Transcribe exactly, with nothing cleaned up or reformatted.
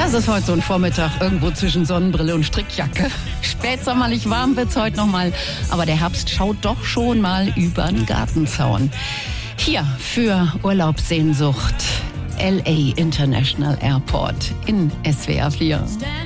Das ist heute so ein Vormittag irgendwo zwischen Sonnenbrille und Strickjacke. Spätsommerlich warm wird's heute noch mal, aber der Herbst schaut doch schon mal übern Gartenzaun. Hier für Urlaubssehnsucht L A International Airport in S W R vier.